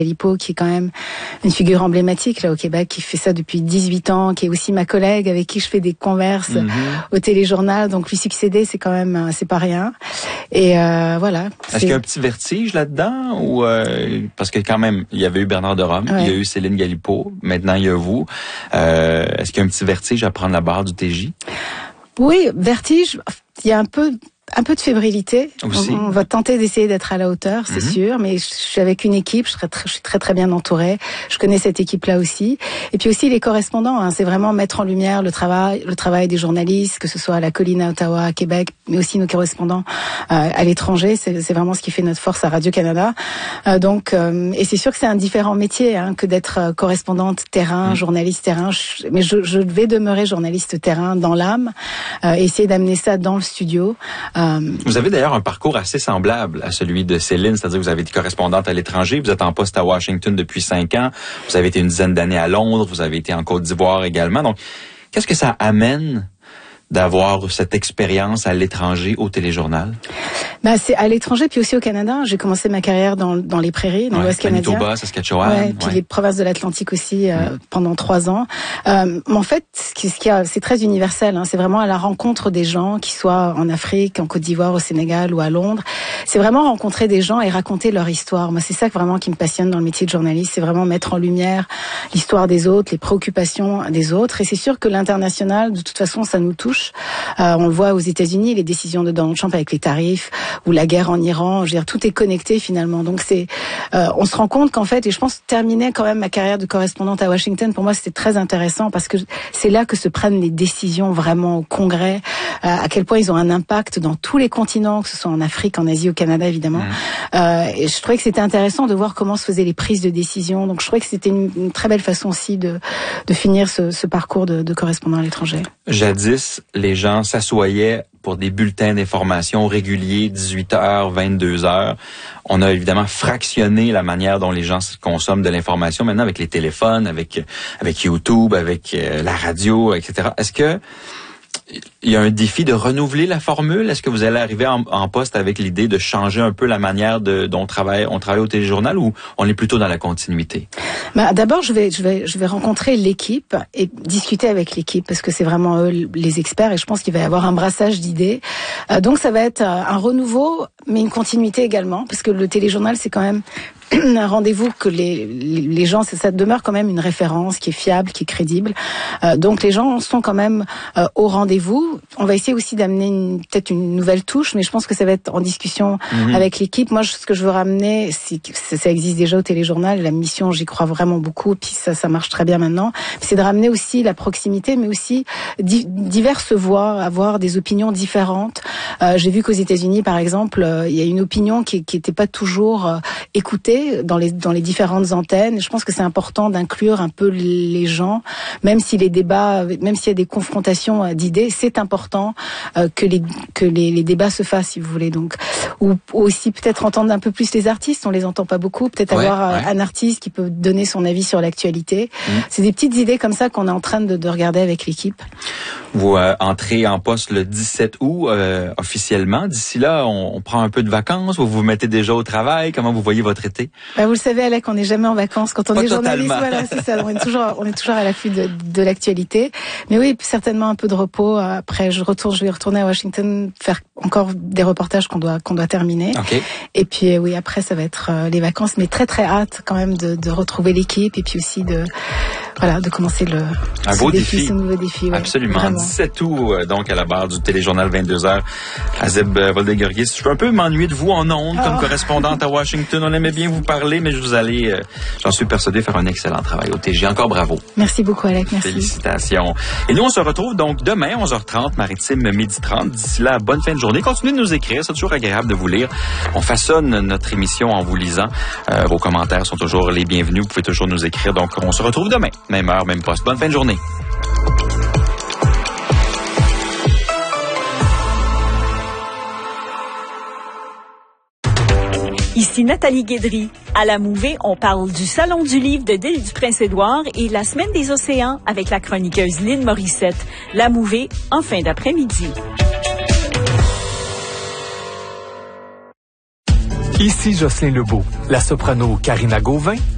Galipeau, qui est quand même une figure emblématique là au Québec, qui fait ça depuis 18 ans, qui est aussi ma collègue avec qui je fais des converses au téléjournal. Donc lui succéder, c'est quand même, c'est pas rien. Et voilà. Est-ce qu'il y a un petit vertige là-dedans ou parce que quand même, il y avait eu Bernard de Rome, il y a eu Céline Galipeau, maintenant il y a vous. Est-ce qu'il y a un petit vertige à prendre la barre du TJ? Oui, vertige. Il y a un peu de fébrilité. On va tenter d'essayer d'être à la hauteur, c'est sûr, mais je suis avec une équipe, je suis très bien entourée. Je connais cette équipe-là aussi. Et puis aussi les correspondants, hein, c'est vraiment mettre en lumière le travail des journalistes, que ce soit à la Colline, à Ottawa, à Québec, mais aussi nos correspondants à l'étranger. C'est vraiment ce qui fait notre force à Radio-Canada. Et c'est sûr que c'est un différent métier que d'être correspondante terrain, journaliste terrain. Mais je vais demeurer journaliste terrain dans l'âme, essayer d'amener ça dans le studio. Vous avez d'ailleurs un parcours assez semblable à celui de Céline, c'est-à-dire que vous avez été correspondante à l'étranger, vous êtes en poste à Washington depuis 5 ans, vous avez été une dizaine d'années à Londres, vous avez été en Côte d'Ivoire également. Donc, qu'est-ce que ça amène d'avoir cette expérience à l'étranger au téléjournal? C'est à l'étranger puis aussi au Canada. J'ai commencé ma carrière dans les prairies, dans l'Ouest canadien. Manitoba, Saskatchewan. Puis les provinces de l'Atlantique aussi pendant 3 ans. En fait, c'est très universel. C'est vraiment à la rencontre des gens, qu'ils soient en Afrique, en Côte d'Ivoire, au Sénégal ou à Londres. C'est vraiment rencontrer des gens et raconter leur histoire. Moi, c'est ça vraiment qui me passionne dans le métier de journaliste. C'est vraiment mettre en lumière l'histoire des autres, les préoccupations des autres. Et c'est sûr que l'international, de toute façon, ça nous touche. On le voit aux États-Unis, les décisions de Donald Trump avec les tarifs ou la guerre en Iran, je veux dire, tout est connecté finalement. Donc on se rend compte qu'en fait, et je pense terminer quand même ma carrière de correspondante à Washington, pour moi c'était très intéressant parce que c'est là que se prennent les décisions vraiment au Congrès, à quel point ils ont un impact dans tous les continents, que ce soit en Afrique, en Asie, au Canada évidemment. Et je trouvais que c'était intéressant de voir comment se faisaient les prises de décision. Donc je trouvais que c'était une très belle façon aussi de finir ce parcours de correspondant à l'étranger. Jadis, les gens s'assoyaient pour des bulletins d'information réguliers, 18h, 22h. On a évidemment fractionné la manière dont les gens consomment de l'information maintenant avec les téléphones, avec YouTube, avec la radio, etc. Est-ce que il y a un défi de renouveler la formule? Est-ce que vous allez arriver en poste avec l'idée de changer un peu la manière dont on travaille au téléjournal ou on est plutôt dans la continuité? D'abord, je vais rencontrer l'équipe et discuter avec l'équipe parce que c'est vraiment eux les experts et je pense qu'il va y avoir un brassage d'idées. Donc ça va être un renouveau, mais une continuité également parce que le téléjournal, c'est quand même un rendez-vous que les gens, ça demeure quand même une référence qui est fiable, qui est crédible. Donc les gens sont quand même au rendez-vous. On va essayer aussi d'amener peut-être une nouvelle touche, mais je pense que ça va être en discussion avec l'équipe. Moi, ce que je veux ramener, ça existe déjà au téléjournal. La mission, j'y crois vraiment beaucoup, puis ça marche très bien maintenant. C'est de ramener aussi la proximité, mais aussi diverses voix, avoir des opinions différentes. J'ai vu qu'aux États-Unis, par exemple, il y a une opinion qui était pas toujours écoutée dans les différentes antennes. Je pense que c'est important d'inclure un peu les gens, même si les débats, même s'il y a des confrontations d'idées, c'est important que les débats se fassent, si vous voulez. Donc, ou aussi peut-être entendre un peu plus les artistes. On les entend pas beaucoup. Peut-être avoir un artiste qui peut donner son avis sur l'actualité. C'est des petites idées comme ça qu'on est en train de regarder avec l'équipe. Vous entrez en poste le 17 août officiellement. D'ici là, on prend un peu de vacances. Vous vous mettez déjà au travail. Comment vous voyez votre été? Vous le savez, Alec, on n'est jamais en vacances quand on pas est journaliste. Totalement. Voilà, c'est ça. On est toujours à l'affût de l'actualité. Mais oui, certainement un peu de repos. Après, je vais retourner à Washington faire encore des reportages qu'on doit terminer. Okay. Et puis oui, après ça va être les vacances, mais très très hâte quand même de retrouver l'équipe et puis aussi de commencer un beau défi. Ce nouveau défi. Ouais, absolument. Vraiment. 17 août, donc à la barre du téléjournal 22h. Azeb Voldegorgis, je peux un peu m'ennuyer de vous en ondes comme correspondante à Washington. On aimait bien vous parler, mais vous allez, j'en suis persuadé, faire un excellent travail au TG. Encore bravo. Merci beaucoup, Alec. Merci. Félicitations. Et nous, on se retrouve donc demain, 11h30, Maritime, 12h30. D'ici là, bonne fin de journée. Continuez de nous écrire. C'est toujours agréable de vous lire. On façonne notre émission en vous lisant. Vos commentaires sont toujours les bienvenus. Vous pouvez toujours nous écrire. Donc, on se retrouve demain. Même heure, même poste. Bonne fin de journée. Ici Nathalie Guédry. À la Mouvée, on parle du Salon du livre de l'île du Prince-Édouard et la Semaine des océans avec la chroniqueuse Lynn Morissette. La Mouvée, en fin d'après-midi. Ici Jocelyne Lebeau, la soprano Karina Gauvin